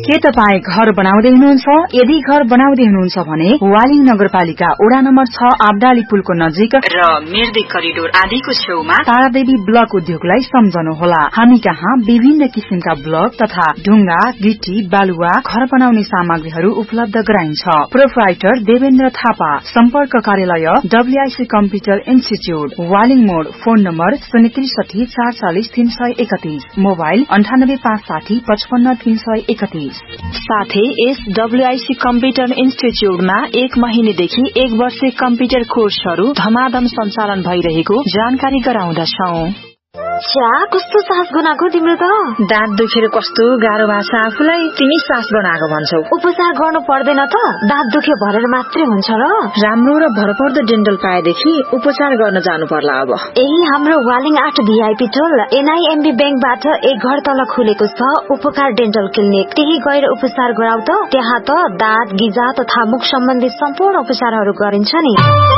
के तपाईँ घर बनाउँदै हुनुहुन्छ? यदि घर बनाउँदै हुनुहुन्छ भने वालिङ नगरपालिका वडा नम्बर 6 आब्दाली पुलको नजिक र मिर्दी करिडोर आदिको छेउमा तारादेवी ब्लक उद्योगलाई सम्झनुहोला। हामी कहाँ विभिन्न किसिमका ब्लक तथा ढुङ्गा, गिटी, बालुवा, घर बनाउने सामग्रीहरू उपलब्ध गराइन्छ। प्रोप्राइटर देवेन्द्र थापा। सम्पर्क कार्यालय WIC कम्प्युटर इन्स्टिच्युट, वालिङ मोड। Phone number 063 440 331, mobile 98 560 55 331। साथै यस WIC कम्प्युटर इन्स्टिच्युटमा 1 महिनेदेखि 1 वर्षे कम्प्युटर कोर्सहरू धमाधम सञ्चालन भइरहेको जानकारी गराउँदछौं। कस्तो सास बनाएको तिम्रो त? दाँत दुखेर कस्तो गाह्रो भाषा आफूलाई, तिमी सास बनाएको भन्छौ। उपचार गर्नु पर्दैन त? दाँत दुखे भरेर मात्रै हुन्छ र? राम्रो र भरपर्दो डेन्टल पाएदेखि उपचार गर्न जानु पर्ला अब। यही हाम्रो वालिङ 8 VIP टोल NIMB बैंकबाट 1 घर तल खुलेको छ उपकार डेन्टल क्लिनिक। त्यही गएर उपचार गराउ त। त्यहाँ त दाँत, गिजा तथा मुख सम्बन्धी सम्पूर्ण उपचारहरू गरिन्छ नि।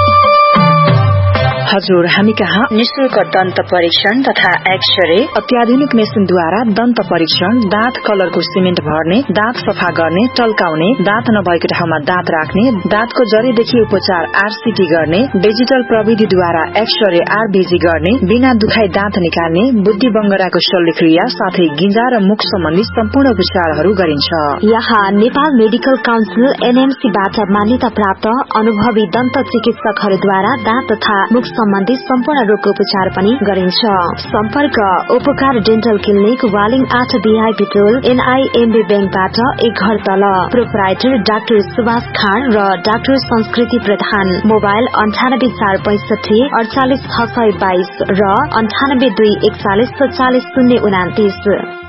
हजुर, हामी कहाँ निशुल्क दन्त परीक्षण तथा एक्सरे, अत्याधुनिक मेसिनद्वारा दन्त परीक्षण, दाँत कलरको सिमेन्ट भर्ने, दाँत सफा गर्ने, टल्काउने, दाँत नभएको ठाउँमा दाँत राख्ने, दाँतको जरीदेखि उपचार RCT गर्ने, डिजिटल प्रविधिद्वारा एक्सरे RBG गर्ने, बिना दुखाइ दाँत निकाल्ने, बुद्धि बङ्गराको शल्यक्रिया साथै गिजा र मुख सम्बन्धी सम्पूर्ण उपचारहरू गरिन्छ। यहाँ नेपाल मेडिकल काउन्सिल NMC बाट मान्यता प्राप्त अनुभवी दन्त चिकित्सकहरूद्वारा दाँत तथा मुख सम्बन्धी सम्पूर्ण रोगको उपचार पनि गरिन्छ। सम्पर्क उपकार डेन्टल क्लिनिक, वालिङ 8 VIP टोल, NIMB बैंकबाट 1 घर तल। प्रोप्राइटर डाक्टर सुभाष खान र डाक्टर संस्कृति प्रधान। मोबाइल 98 465 48 622 र 98 241 44 029।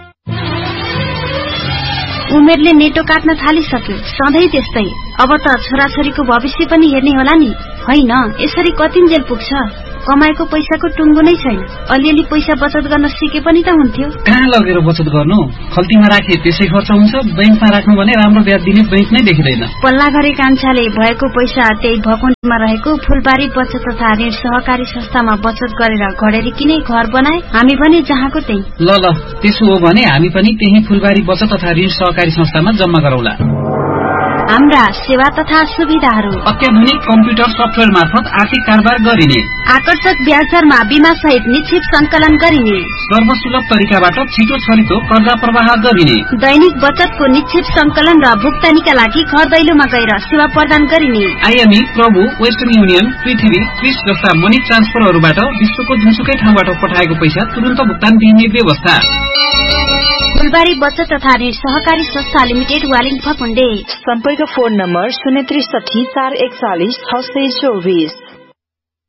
उमेरले नेटो काट्न थालिसक्यो, सधैँ त्यस्तै। अब त छोराछोरीको भविष्य पनि हेर्ने होला नि। होइन, यसरी कतिन्जेल पुग्छ? कमाएको पैसाको टुङ्गो नै छैन। अलिअलि पैसा बचत गर्न सिके पनि त हुन्थ्यो। कहाँ लगेर बचत गर्नु? खल्तीमा राखे त्यसै खर्च हुन्छ, बैंकमा राख्नु भने राम्रो ब्याज दिने बैंक नै देखिँदैन। पल्ला घरे कान्छाले भएको पैसा त्यही भकुण्डमा रहेको फुलबारी बचत तथा ऋण सहकारी संस्थामा बचत गरेर घडेरी किने घर बनाए। हामी पनि जहाँको त्यही। ल त्यसो हो भने हामी पनि त्यही फुलबारी बचत तथा ऋण सहकारी संस्थामा जम्मा गरौला। हाम्रा सेवा तथा सुविधाहरू: अत्याधुनिक कम्प्युटर सफ्टवेयर मार्फत आर्थिक कारोबार गरिने, आकर्षक ब्याज दरमा बीमा सहित निश्चित संकलन गरिने, सर्वसुलभ तरिकाबाट छिटो छरितो कर्जा प्रवाह गरिने, दैनिक बचतको निश्चित संकलन र भुक्तानीका लागि घर दैलोमा गएर सेवा प्रदान गरिने, IME, प्रभु, वेस्टर्न युनियन, पृथ्वी, क्रिस जस्ता मनी ट्रान्सफरहरूबाट विश्वको जुनसुकै ठाउँबाट पठाएको पैसा तुरन्त भुक्तान दिने व्यवस्था। फुलबारी बचत तथा ऋण सहकारी संस्था लिमिटेड, वालिङ फकुण्डे। सम्पर्क फोन नम्बर 063 441 624।